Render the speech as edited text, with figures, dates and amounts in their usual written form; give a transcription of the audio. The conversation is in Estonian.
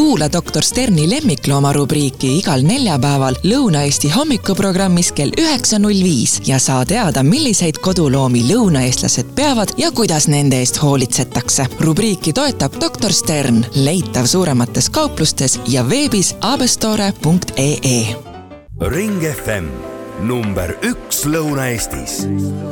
Kuula Dr. Sterni lemmiklooma rubriiki igal neljapäeval Lõuna-Eesti hommikuprogrammis kell 9.05 ja saa teada, milliseid koduloomi lõunaeestlased peavad ja kuidas nende eest hoolitsetakse. Rubriiki toetab Dr. Stern, leitav suuremates kauplustes ja veebis abestore.ee. Ring FM number 1 Lõuna-Eestis.